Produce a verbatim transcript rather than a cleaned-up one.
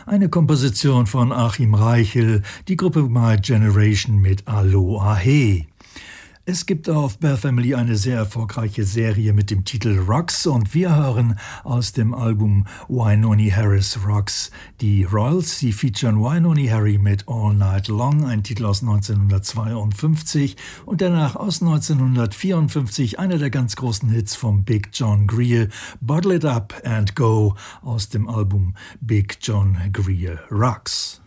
Eine Komposition von Achim Reichel, die Gruppe My Generation mit Aloha He. Es gibt auf Bell Family eine sehr erfolgreiche Serie mit dem Titel Rocks und wir hören aus dem Album Wynonie Harris Rocks die Royals. Sie featuren Wynonie Harry mit All Night Long, ein Titel aus neunzehnhundertzweiundfünfzig und danach aus neunzehnhundertvierundfünfzig einer der ganz großen Hits von Big John Greer, Bottle It Up and Go aus dem Album Big John Greer Rocks.